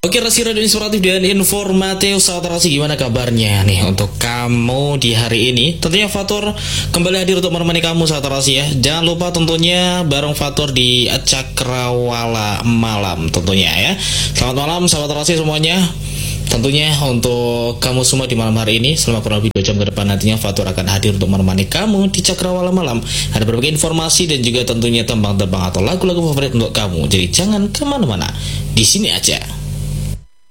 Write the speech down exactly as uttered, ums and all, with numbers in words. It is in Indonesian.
Oke, Rasi Radio Inspiratif dan Informatif. Sahabat Rasi, gimana kabarnya nih untuk kamu di hari ini? Tentunya Fatur kembali hadir untuk menemani kamu, sahabat Rasi ya. Jangan lupa tentunya bareng Fatur di Cakrawala Malam tentunya ya. Selamat malam sahabat Rasi semuanya. Tentunya untuk kamu semua di malam hari ini, selama kurang lebih dua jam ke depan nantinya Fatur akan hadir untuk menemani kamu di Cakrawala Malam. Ada berbagai informasi dan juga tentunya tembang-tembang atau lagu-lagu favorit untuk kamu. Jadi jangan kemana-mana, di sini aja.